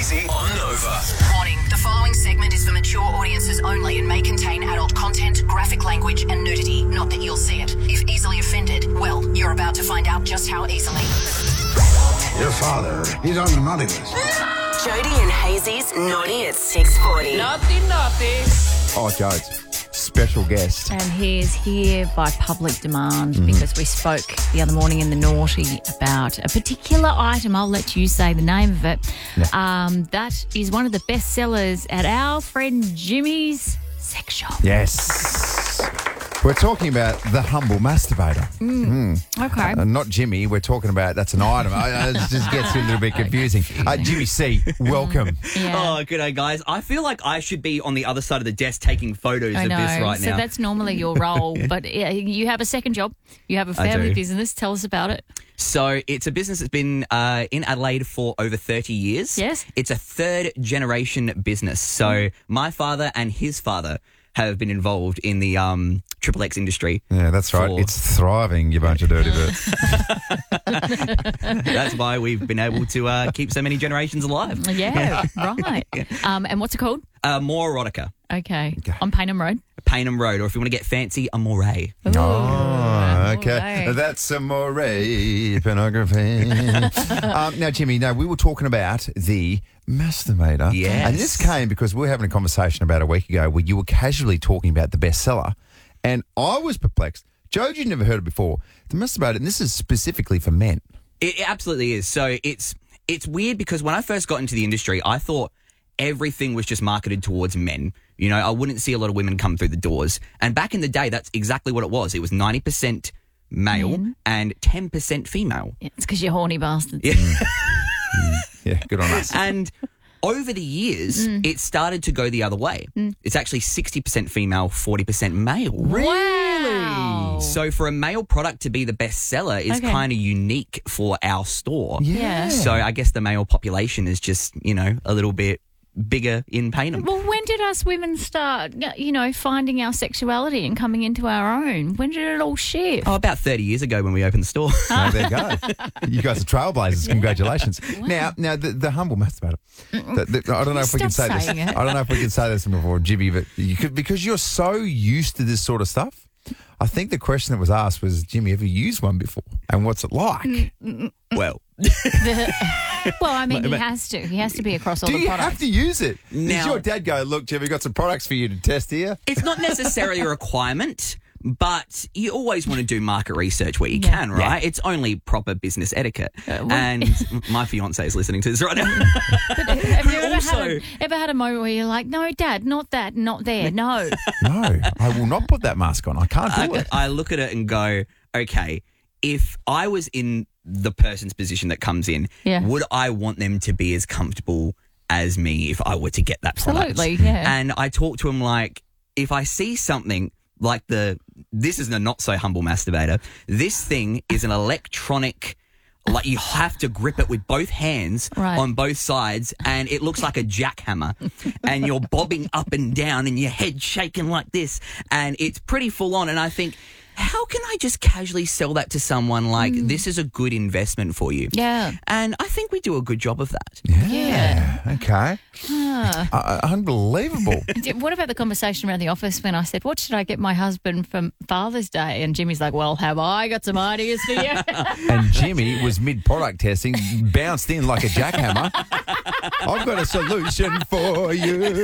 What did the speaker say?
Hazy on Nova. Warning, the following segment is for mature audiences only and may contain adult content, graphic language and nudity. Not that you'll see it. If easily offended, well, you're about to find out just how easily. Your father, he's on the naughty list. Jody and Hazy's Naughty at 6:40. Naughty. Oh, Jodes, special guest. And he is here by public demand because we spoke the other morning in the Naughty about a particular item. I'll let you say the name of it. Yeah. That is one of the best sellers at our friend Jimmy's sex shop. Yes. We're talking about the humble masturbator. Okay. Not Jimmy. We're talking about, that's an item. It just gets a little bit confusing. Jimmy C, welcome. Yeah. Oh, good day, guys. I feel like I should be on the other side of the desk taking photos I of know. this right So now. that's normally your role, but you have a second job. You have a I family do. business. Tell us about it. So it's a business that's been in Adelaide for over 30 years. Yes. It's a third generation business. So my father and his father have been involved in the Triple X industry. Yeah, that's right. for- It's thriving, you bunch of dirty birds. That's why we've been able to keep so many generations alive. Yeah, right. And what's it called? More erotica. Okay. On Paynham Road. Paynham Road, or if you want to get fancy, a moray. Oh, okay. right. That's some more pornography. Now, Jimmy, we were talking about the masturbator. Yes. And this came because we were having a conversation about a week ago where you were casually talking about the bestseller, and I was perplexed. Joe, you'd never heard it before. The masturbator, and this is specifically for men. It absolutely is. So it's weird because when I first got into the industry, I thought everything was just marketed towards men. You know, I wouldn't see a lot of women come through the doors. And back in the day, that's exactly what it was. It was 90% male and 10% female. Yeah, it's because you're horny bastards. Yeah, good on us. And over the years, it started to go the other way. It's actually 60% female, 40% male. Wow. So for a male product to be the best seller is Okay. kind of unique for our store. Yeah. So I guess the male population is just, a little bit bigger in Paynham. Well, when did us women start, finding our sexuality and coming into our own? When did it all shift? Oh, about 30 years ago when we opened the store. Oh, there you go. You guys are trailblazers. Congratulations. Now, the humble masturbator. I don't know if we can say Stop this. saying it. I don't know if we can say this before, Jimmy, but because you're so used to this sort of stuff, I think the question that was asked was, Jimmy, have you used one before? And what's it like? Well, Well, I mean, he has to. He has to be across all Do the you products. have to use it? Does Now- your dad go, look, Jimmy, we've got some products for you to test here? it's not necessarily a requirement, but you always want to do market research where you Yeah. can, right? It's only proper business etiquette. well- And my fiance is listening to this right now. Have you Also- ever had a moment where you're like, no, Dad, not that, not there, no. No, I will not put that mask on. I can't do it. I look at it and go, okay, if I was in the person's position that comes in, Yeah. would I want them to be as comfortable as me if I were to get that product? Absolutely, yeah. And I talk to him like, if I see something like this is a not so humble masturbator, this thing is an electronic, like you have to grip it with both hands Right. on both sides, and it looks like a jackhammer, and you're bobbing up and down and your head shaking like this, and it's pretty full on. And I think, how can I just casually sell that to someone like this is a good investment for you? Yeah. And I think we do a good job of that. Yeah. Okay. Unbelievable. What about the conversation around the office when I said, what should I get my husband for Father's Day? And Jimmy's like, well, have I got some ideas for you? And Jimmy was mid-product testing, bounced in like a jackhammer. I've got a solution for you.